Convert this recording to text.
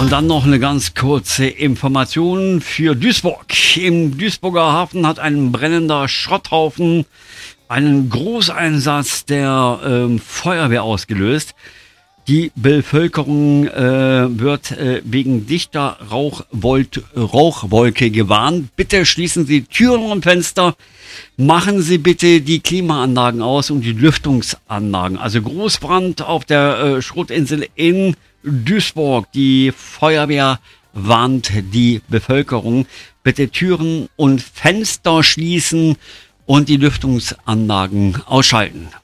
Und dann noch eine ganz kurze Information für Duisburg. Im Duisburger Hafen hat ein brennender Schrotthaufen einen Großeinsatz der Feuerwehr ausgelöst. Die Bevölkerung wird wegen dichter Rauchwolke gewarnt. Bitte schließen Sie Türen und Fenster. Machen Sie bitte die Klimaanlagen aus und die Lüftungsanlagen. Also Großbrand auf der Schrottinsel in Duisburg. Die Feuerwehr warnt die Bevölkerung. Bitte Türen und Fenster schließen und die Lüftungsanlagen ausschalten.